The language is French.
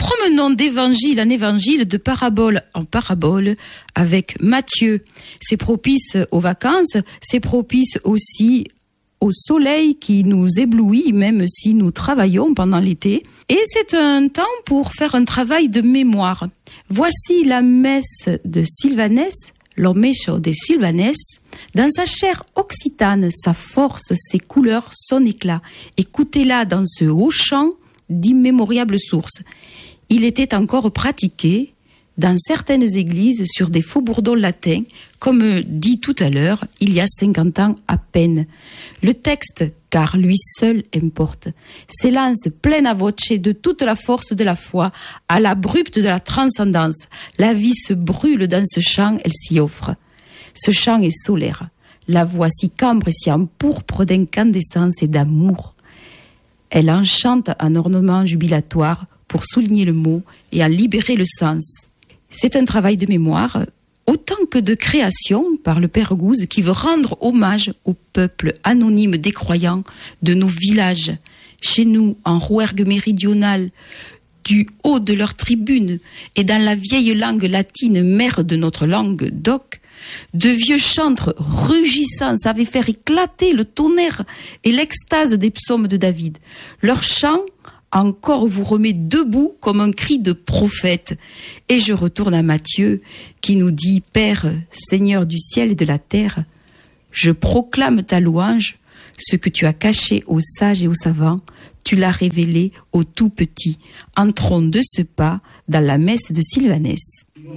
promenons d'évangile en évangile, de parabole en parabole avec Matthieu. C'est propice aux vacances, c'est propice aussi au soleil qui nous éblouit même si nous travaillons pendant l'été. Et c'est un temps pour faire un travail de mémoire. Voici la messe de Sylvanès, l'Omecho de Sylvanès, dans sa chair occitane, sa force, ses couleurs, son éclat. Écoutez-la dans ce haut chant d'immémoriables sources. Il était encore pratiqué dans certaines églises sur des faux bourdons latins, comme dit tout à l'heure, il y a 50 ans à peine. Le texte, car lui seul importe, s'élance plein à voce de toute la force de la foi, à l'abrupte de la transcendance. La vie se brûle dans ce chant, elle s'y offre. Ce chant est solaire, la voix si cambre et si empourpre d'incandescence et d'amour. Elle enchante un ornement jubilatoire pour souligner le mot et en libérer le sens. C'est un travail de mémoire, autant que de création par le Père Gouze qui veut rendre hommage au peuple anonyme des croyants de nos villages. Chez nous, en Rouergue méridionale, du haut de leur tribune et dans la vieille langue latine, mère de notre langue d'oc, de vieux chantres rugissants savaient faire éclater le tonnerre et l'extase des psaumes de David. Leur chant encore vous remet debout comme un cri de prophète. Et je retourne à Matthieu qui nous dit « Père, Seigneur du ciel et de la terre, je proclame ta louange, ce que tu as caché aux sages et aux savants, tu l'as révélé aux tout petits. Entrons de ce pas dans la messe de Sylvanès. »